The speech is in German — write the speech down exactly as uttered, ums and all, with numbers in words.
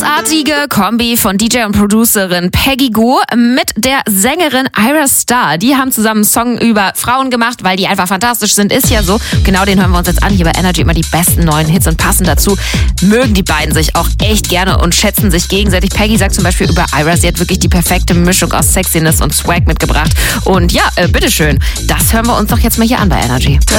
großartige Kombi von D J und Producerin Peggy Gou mit der Sängerin Ayra Starr. Die haben zusammen einen Song über Frauen gemacht, weil die einfach fantastisch sind, ist ja so. Genau den hören wir uns jetzt an. Hier bei Energy immer die besten neuen Hits und passend dazu mögen die beiden sich auch echt gerne und schätzen sich gegenseitig. Peggy sagt zum Beispiel über Ayra, sie hat wirklich die perfekte Mischung aus Sexiness und Swag mitgebracht. Und ja, äh, bitteschön, das hören wir uns doch jetzt mal hier an bei Energy.